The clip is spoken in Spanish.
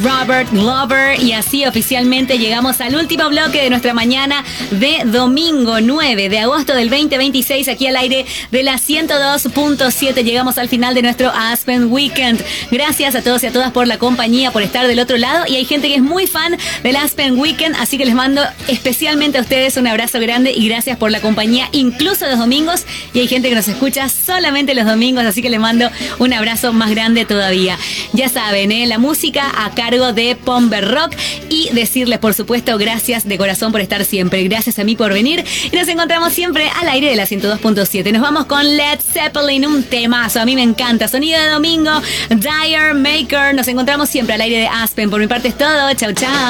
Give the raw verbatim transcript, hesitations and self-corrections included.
Robert Glover, y así oficialmente llegamos al último bloque de nuestra mañana de domingo nueve de agosto del veinte veintiséis, aquí al aire de la ciento dos punto siete. Llegamos al final de nuestro Aspen Weekend. Gracias a todos y a todas por la compañía, por estar del otro lado, y hay gente que es muy fan del Aspen Weekend, así que les mando especialmente a ustedes un abrazo grande y gracias por la compañía, incluso los domingos, y hay gente que nos escucha solamente los domingos, así que les mando un abrazo más grande todavía. Ya saben, ¿eh? La música a cargo de Pomber Rock, y decirles, por supuesto, gracias de corazón por estar siempre. Gracias a mí por venir, y nos encontramos siempre al aire de la ciento dos punto siete. Nos vamos con Led Zeppelin, un temazo, a mí me encanta. Sonido de domingo, Dire Maker. Nos encontramos siempre al aire de Aspen. Por mi parte es todo. Chau, chau.